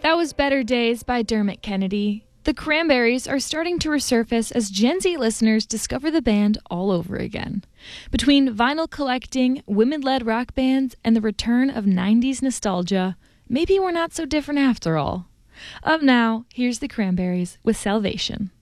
That was Better Days by Dermot Kennedy. The Cranberries are starting to resurface as Gen Z listeners discover the band all over again. Between vinyl collecting, women-led rock bands, and the return of 90s nostalgia, maybe we're not so different after all. Up now, here's the Cranberries with Salvation.